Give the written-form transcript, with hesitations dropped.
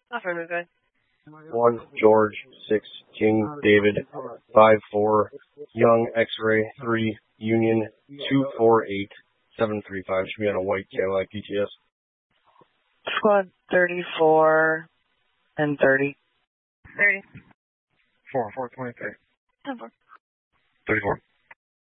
Not further good. 1 George 6 King David 5-4 Young X-Ray 3 Union 248735. Should be on a white Cadillac DTS. Squad 34 and 30. 30. 4-4-23. 10-4. 34.